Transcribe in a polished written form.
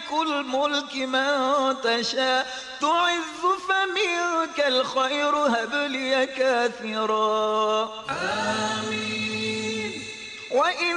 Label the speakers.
Speaker 1: مالك الملك من تشاء تعز فمنك الخير هب لي كاثرا